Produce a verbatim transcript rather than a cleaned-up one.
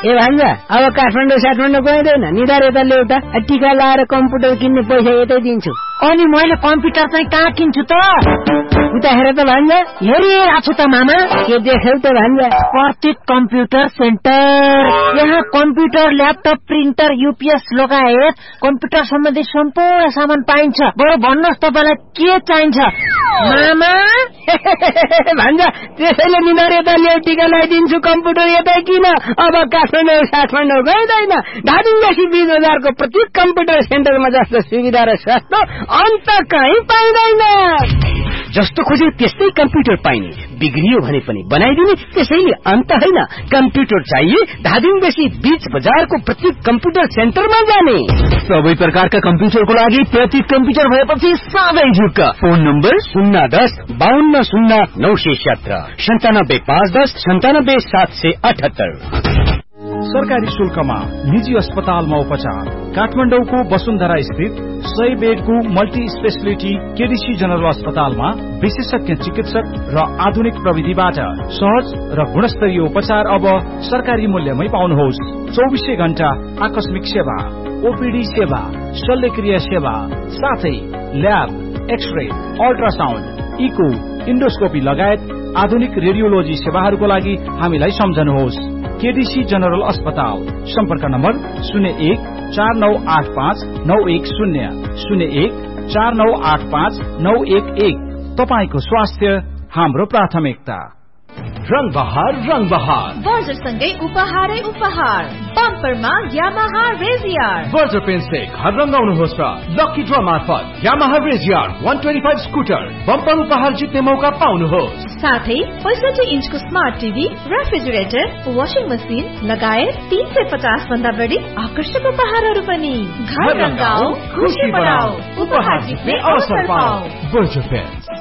ए भान्जा अब काठमाडौँ साठमाडौँ गइँदैन निधार यता ल्याउटा टिका लाएर कम्प्युटर किन्ने पैसा यतै दिन्छु। अनि मैले कम्प्युटर चाहिँ कहाँ किन्छु त? उता हेर त भान्जा। हेरिरहेको छु त मामा। के देख्यौ त भान्जा? प्रतीक कम्प्युटर सेन्टर। यहाँ कम्प्युटर ल्यापटप प्रिन्टर युपीएस लगायत कम्प्युटर सम्बन्धी सम्पूर्ण सामान पाइन्छ। बरु भन्नुहोस् तपाईँलाई के चाहिन्छ मामा? भान्जा त्यसैले निधार यता ल्याउ टिका लगाइदिन्छु कम्प्युटर यतै किन। अब काठमाडौँ साठमाडौँ गइँदैन धादिङदेखि बीस बजारको प्रत्येक कम्प्युटर सेन्टरमा जस्तो सुविधा र सस्तो अन्त कहीँ पाइँदैन। जस्तो खोजे त्यस्तै कम्प्युटर पाइने, बिग्रियो भने पनि बनाइदिने, त्यसैले अन्त होइन। कम्प्युटर चाहिए धादिङदेखि बीच बजारको प्रत्येक कम्प्युटर सेन्टरमा जाने। सबै प्रकारका कम्प्युटरको लागि प्रत्येक कम्प्युटर भएपछि साधै झुक्क। फोन नम्बर शून्य दस बाहन्न शून्य नौ सय सत्र सन्तानब्बे पाँच दस सन्तानब्बे सात सय अठहत्तर। सरकारी शुल्कमा निजी अस्पतालमा उपचार। काठमाडौँको वसुन्धरा स्थित सय बेडको मल्टी स्पेशलिटी केडीसी जनरल अस्पतालमा विशेषज्ञ चिकित्सक र आधुनिक प्रविधिबाट सहज र गुणस्तरीय उपचार अब सरकारी मूल्यमै पाउनुहोस्। चौबिसै घण्टा आकस्मिक सेवा, ओपीडी सेवा, शल्यक्रिया सेवा, साथै lab, x-ray, ultrasound, eco, endoscopy लगायत आधुनिक रेडियोलोजी सेवाहरूको लागि हामीलाई सम्झनुहोस्। केडीसी जनरल अस्पताल। सम्पर्क नम्बर शून्य एक चार नौ आठ पाँच नौ एक शून्य शून्य एक चार नौ आठ पाँच नौ एक एक। तपाईको स्वास्थ्य हाम्रो प्राथमिकता। रंग बहार रंग बहार बर्जरसँगै उपहारै उपहार। बम्परमा यामाहा रेजियर। बर्जर पेन से घर रंगाउनुहोस् र लकी ड्र मार्फत यामाहा रेजियर एक सय पच्चीस स्कुटर बम्पर उपहार जित्ने मौका पाउनुहोस्। साथै पैंसठी इन्चको smart TV, refrigerator, washing machine लगायत तीन सय पचास भन्दा बढी आकर्षक उपहारहरू पनि। घर रंगाऊ, खुशी बढाऊ, उपहार जित्ने अवसर पाऊ। Berger pain.